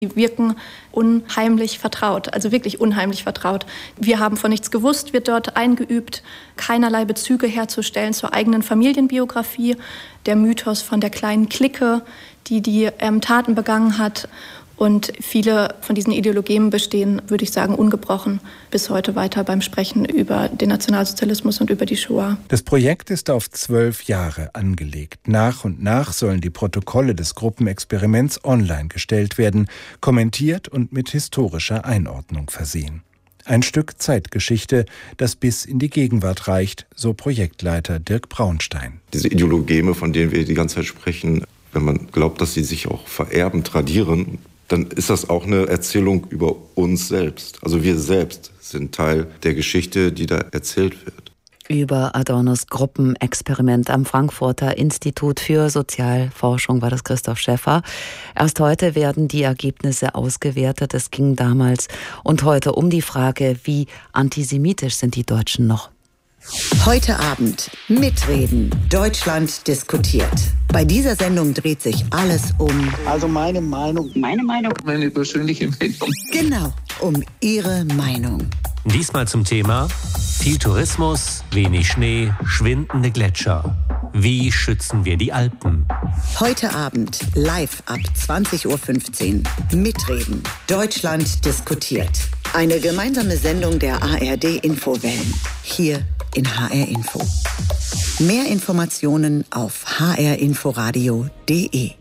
Die wirken unheimlich vertraut, also wirklich unheimlich vertraut. Wir haben von nichts gewusst, wird dort eingeübt, keinerlei Bezüge herzustellen zur eigenen Familienbiografie. Der Mythos von der kleinen Clique, die Taten begangen hat. Und viele von diesen Ideologien bestehen, würde ich sagen, ungebrochen bis heute weiter beim Sprechen über den Nationalsozialismus und über die Shoah. Das Projekt ist auf 12 Jahre angelegt. Nach und nach sollen die Protokolle des Gruppenexperiments online gestellt werden, kommentiert und mit historischer Einordnung versehen. Ein Stück Zeitgeschichte, das bis in die Gegenwart reicht, so Projektleiter Dirk Braunstein. Diese Ideologeme, von denen wir die ganze Zeit sprechen, wenn man glaubt, dass sie sich auch vererben, tradieren, dann ist das auch eine Erzählung über uns selbst. Also wir selbst sind Teil der Geschichte, die da erzählt wird. Über Adornos Gruppenexperiment am Frankfurter Institut für Sozialforschung war das Christoph Schäffer. Erst heute werden die Ergebnisse ausgewertet. Es ging damals und heute um die Frage, wie antisemitisch sind die Deutschen noch. Heute Abend mitreden. Deutschland diskutiert. Bei dieser Sendung dreht sich alles um... Also meine Meinung. Meine persönliche Meinung. Genau, um Ihre Meinung. Diesmal zum Thema: viel Tourismus, wenig Schnee, schwindende Gletscher. Wie schützen wir die Alpen? Heute Abend live ab 20.15 Uhr. Mitreden. Deutschland diskutiert. Eine gemeinsame Sendung der ARD-Infowellen. Hier in HR Info. Mehr Informationen auf hrinforadio.de.